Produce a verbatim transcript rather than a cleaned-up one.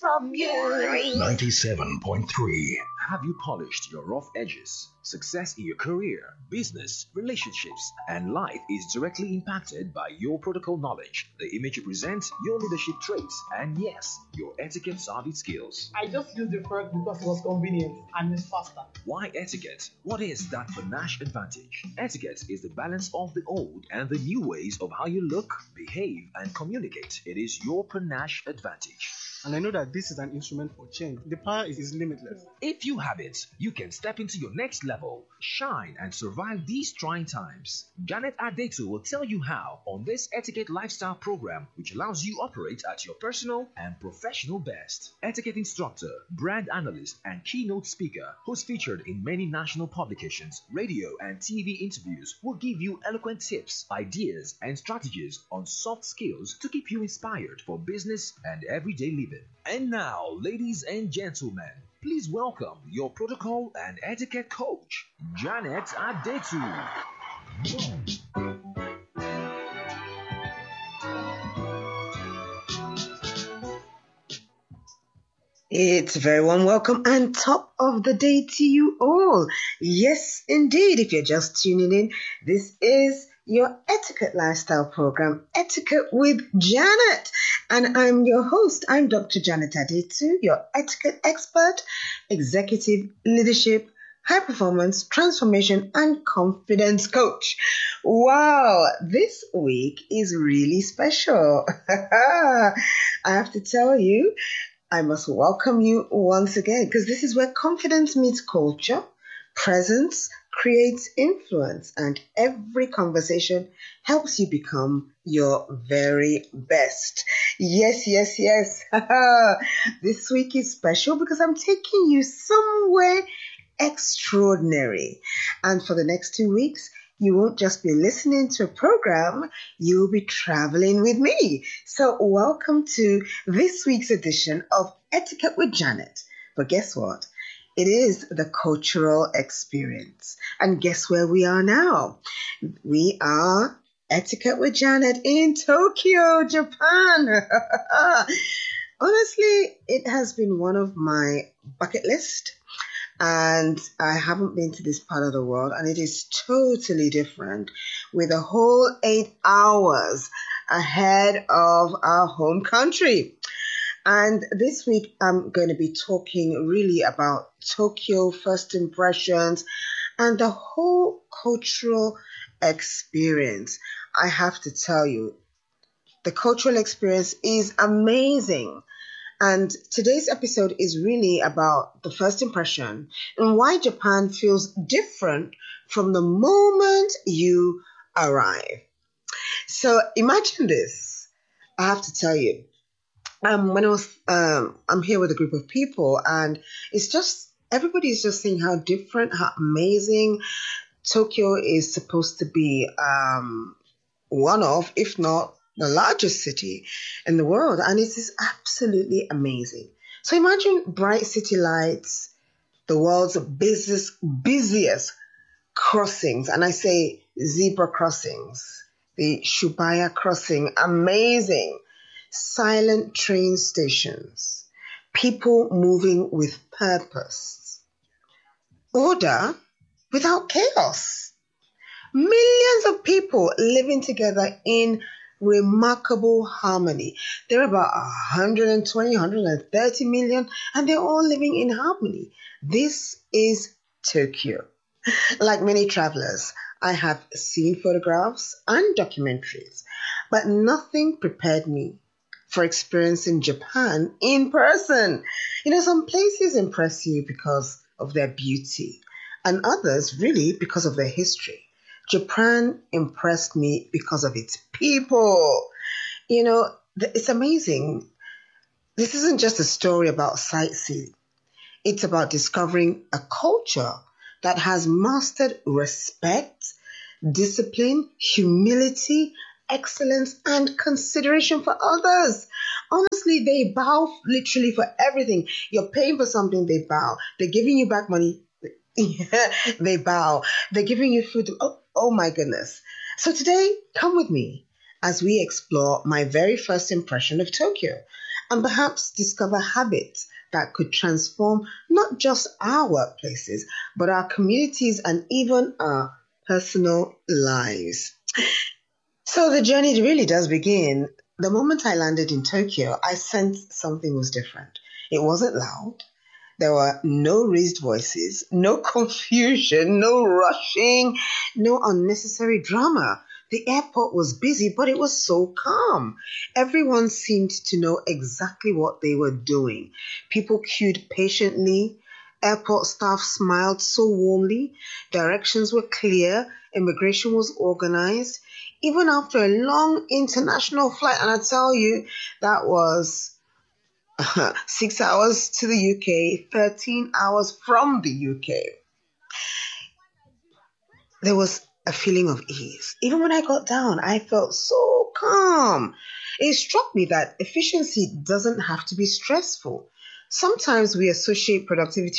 from you. ninety-seven point three. Have you polished your rough edges? Success in your career, business, relationships, and life is directly impacted by your protocol knowledge, the image you present, your leadership traits, and yes, your etiquette savvy skills. I just used the first because it was convenient and it's faster. Why etiquette? What is that panache advantage? Etiquette is the balance of the old and the new ways of how you look, behave, and communicate. It is your panache advantage. And I know that this is an instrument for change. The power is, is limitless. If you have it, you can step into your next level, shine, and survive these trying times. Janet Adetu will tell you how on this Etiquette Lifestyle program, which allows you operate at your personal and professional best. Etiquette instructor, brand analyst, and keynote speaker, who's featured in many national publications, radio, and T V interviews, will give you eloquent tips, ideas, and strategies on soft skills to keep you inspired for business and everyday living. And now, ladies and gentlemen, please welcome your protocol and etiquette coach, Janet Adetu. It's a very warm welcome and top of the day to you all. Yes, indeed, if you're just tuning in, this is your Etiquette Lifestyle program, Etiquette with Janet. And I'm your host. I'm Doctor Janet Adetu, your etiquette expert, executive leadership, high performance, transformation, and confidence coach. Wow, this week is really special. I have to tell you, I must welcome you once again because this is where confidence meets culture, presence creates influence, and every conversation helps you become your very best. Yes, yes, yes. This week is special because I'm taking you somewhere extraordinary. And for the next two weeks, you won't just be listening to a program, you'll be traveling with me. So welcome to this week's edition of Etiquette with Janet. But guess what? It is the cultural experience. And guess where we are now? We are Etiquette with Janet in Tokyo, Japan. Honestly, it has been one of my bucket list. And I haven't been to this part of the world, and it is totally different with a whole eight hours ahead of our home country. And this week, I'm going to be talking really about Tokyo, first impressions, and the whole cultural experience. I have to tell you, the cultural experience is amazing. And today's episode is really about the first impression and why Japan feels different from the moment you arrive. So imagine this. I have to tell you, um, when I was, um, I'm here with a group of people, and it's just, everybody's just saying how different, how amazing Tokyo is supposed to be, um, one of, if not the largest city in the world, and it is absolutely amazing. So imagine bright city lights, the world's busiest, busiest crossings, and I say zebra crossings, the Shubaya crossing, amazing, silent train stations, people moving with purpose, order without chaos, millions of people living together in remarkable harmony. There are about one hundred twenty, one hundred thirty million, and they're all living in harmony. This is Tokyo. Like many travelers, I have seen photographs and documentaries, but nothing prepared me for experiencing Japan in person. You know, some places impress you because of their beauty, and others really because of their history. Japan impressed me because of its people. You know, it's amazing. This isn't just a story about sightseeing. It's about discovering a culture that has mastered respect, discipline, humility, excellence, and consideration for others. Honestly, they bow literally for everything. You're paying for something, they bow. They're giving you back money, they bow. They're giving you food. Oh, oh my goodness. So today, come with me as we explore my very first impression of Tokyo. and perhaps discover habits that could transform not just our workplaces, but our communities and even our personal lives. So the journey really does begin. The moment I landed in Tokyo, I sensed something was different. It wasn't loud. There were no raised voices, no confusion, no rushing, no unnecessary drama. The airport was busy, but it was so calm. Everyone seemed to know exactly what they were doing. People queued patiently. Airport staff smiled so warmly. Directions were clear. Immigration was organized. Even after a long international flight, and I tell you, that was six hours to the U K, thirteen hours from the U K. There was a feeling of ease. Even when I got down, I felt so calm. It struck me that efficiency doesn't have to be stressful. Sometimes we associate productivity